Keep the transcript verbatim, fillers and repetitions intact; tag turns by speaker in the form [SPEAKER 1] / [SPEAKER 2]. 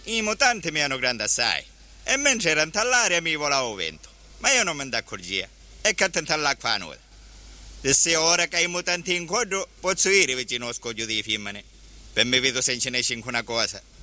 [SPEAKER 1] i mutanti mi hanno grande assai. E mentre ero all'aria mi volavo vento. Ma io non me ne accorgevo. E che attento all'acqua nuda. Se ora che i mutanti incontro, posso ir vicino allo scoglio dei femmine. Per me vedo se ce n'è una cosa.